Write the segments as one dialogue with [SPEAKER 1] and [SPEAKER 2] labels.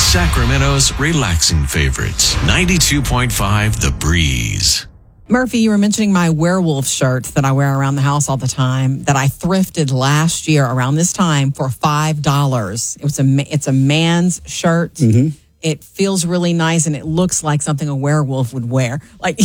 [SPEAKER 1] Sacramento's relaxing favorites. 92.5 The Breeze.
[SPEAKER 2] Murphy, you were mentioning my werewolf shirt that I wear around the house all the time that I thrifted last year around this time for $5. It's a man's shirt. Mm-hmm. It feels really nice and it looks like something a werewolf would wear. Like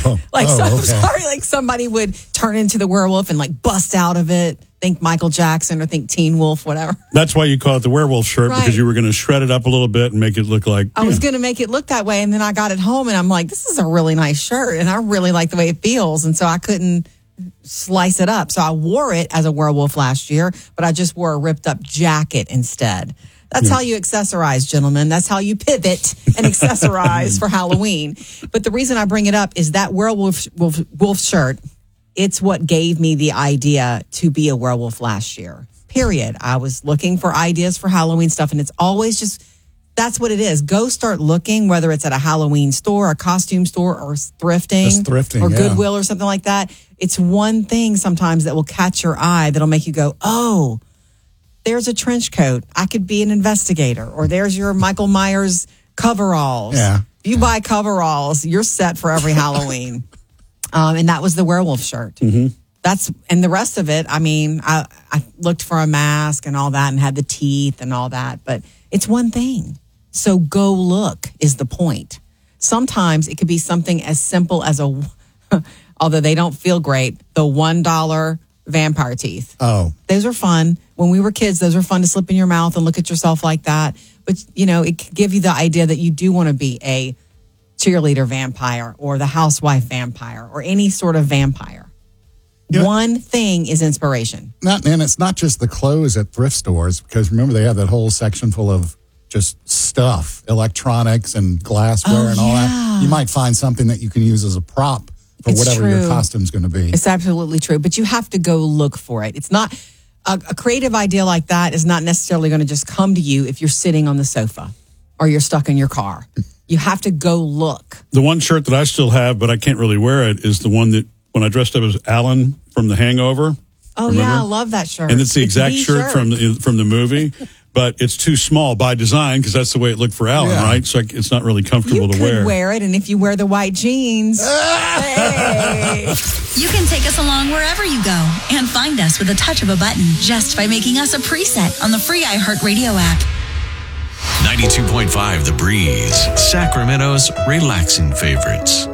[SPEAKER 2] somebody would turn into the werewolf and like bust out of it. Think Michael Jackson or think Teen Wolf, whatever.
[SPEAKER 3] That's why you call it the werewolf shirt, right? Because you were going to shred it up a little bit and make it look like...
[SPEAKER 2] I was going to make it look that way, and then I got it home, and I'm like, this is a really nice shirt, and I really like the way it feels, and so I couldn't slice it up. So I wore it as a werewolf last year, but I just wore a ripped-up jacket instead. That's how you accessorize, gentlemen. That's how you pivot and accessorize for Halloween. But the reason I bring it up is that werewolf shirt... It's what gave me the idea to be a werewolf last year, period. I was looking for ideas for Halloween stuff, and it's always just, that's what it is. Go start looking, whether it's at a Halloween store, a costume store, or thrifting or Goodwill or something like that. It's one thing sometimes that will catch your eye that'll make you go, oh, there's a trench coat. I could be an investigator. Or there's your Michael Myers coveralls.
[SPEAKER 4] Yeah.
[SPEAKER 2] You buy coveralls, you're set for every Halloween. And that was the werewolf shirt. Mm-hmm. And the rest of it, I mean, I looked for a mask and all that and had the teeth and all that, but it's one thing. So go look is the point. Sometimes it could be something as simple as although they don't feel great, the $1 vampire teeth.
[SPEAKER 4] Oh.
[SPEAKER 2] Those are fun. When we were kids, those were fun to slip in your mouth and look at yourself like that. But, it could give you the idea that you do want to be a cheerleader vampire or the housewife vampire or any sort of vampire. One thing is inspiration.
[SPEAKER 4] And it's not just the clothes at thrift stores, because remember they have that whole section full of just stuff, electronics and glassware and all that. You might find something that you can use as a prop for whatever your costume's going to be.
[SPEAKER 2] It's absolutely true, but you have to go look for it. It's not a creative idea like that is not necessarily going to just come to you if you're sitting on the sofa or you're stuck in your car. You have to go look.
[SPEAKER 3] The one shirt that I still have, but I can't really wear it, is the one that when I dressed up as Alan from The Hangover.
[SPEAKER 2] Oh,
[SPEAKER 3] remember?
[SPEAKER 2] Yeah, I love that shirt.
[SPEAKER 3] And it's the exact shirt from the movie, but it's too small by design because that's the way it looked for Alan, right? So it's not really comfortable to wear.
[SPEAKER 2] You could wear it, and if you wear the white jeans, hey.
[SPEAKER 5] You can take us along wherever you go and find us with a touch of a button just by making us a preset on the free iHeartRadio app.
[SPEAKER 1] 92.5 The Breeze, Sacramento's relaxing favorites.